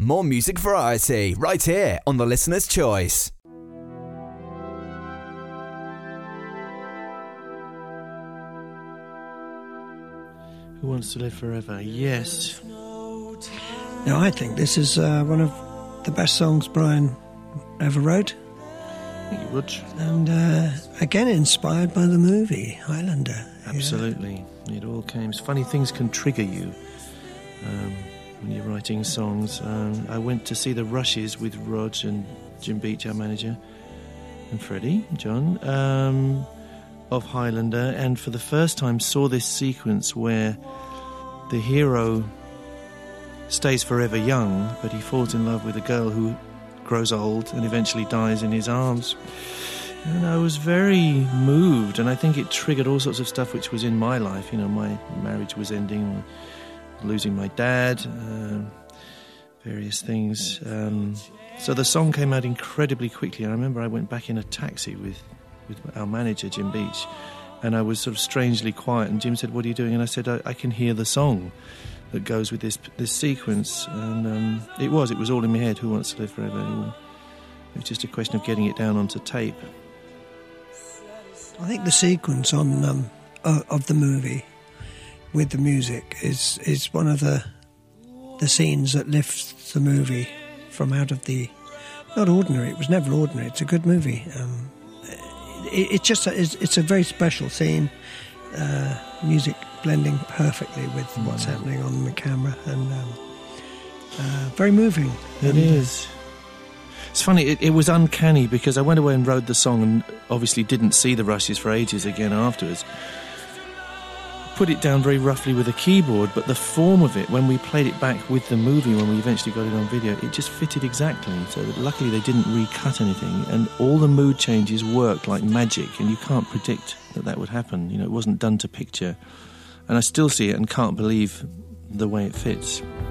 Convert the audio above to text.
more music variety right here on The Listener's Choice. Who Wants to Live Forever? Yes. Now, I think this is one of the best songs Brian ever wrote. I think you would. And again, inspired by the movie Highlander. Absolutely. Yeah. It all came. Funny things can trigger you when you're writing songs. I went to see the Rushes with Rog and Jim Beach, our manager, and Freddie, John, of Highlander, and for the first time saw this sequence where the hero stays forever young, but he falls in love with a girl who grows old and eventually dies in his arms. And I was very moved, and I think it triggered all sorts of stuff which was in my life. You know, my marriage was ending, losing my dad, various things. So the song came out incredibly quickly. I remember I went back in a taxi with our manager, Jim Beach, and I was sort of strangely quiet, and Jim said, "What are you doing?" And I said, I can hear the song that goes with this sequence. And it was all in my head. Who Wants to Live Forever? It was just a question of getting it down onto tape. I think the sequence on of the movie with the music is one of the scenes that lifts the movie from out of the not ordinary. It was never ordinary. It's a good movie. It's a very special scene. Music blending perfectly with what's happening on the camera, and very moving. It is. It's funny, it was uncanny because I went away and wrote the song and obviously didn't see the Rushes for ages again afterwards. Put it down very roughly with a keyboard, but the form of it, when we played it back with the movie, when we eventually got it on video, it just fitted exactly. So luckily they didn't recut anything, and all the mood changes worked like magic, and you can't predict that would happen. You know, it wasn't done to picture. And I still see it and can't believe the way it fits.